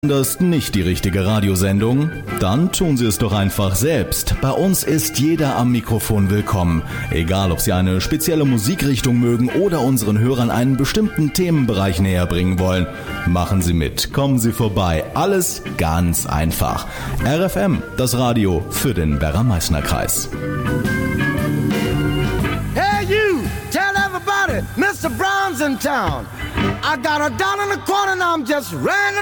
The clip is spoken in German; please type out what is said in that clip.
Das ist nicht die richtige Radiosendung? Dann tun Sie es doch einfach selbst. Bei uns ist jeder am Mikrofon willkommen. Egal, ob Sie eine spezielle Musikrichtung mögen oder unseren Hörern einen bestimmten Themenbereich näher bringen wollen. Machen Sie mit, kommen Sie vorbei. Alles ganz einfach. RFM, das Radio für den Werra-Meißner-Kreis. Hey you, tell everybody, Mr. Brown's in town. I got $1.25 and I'm just running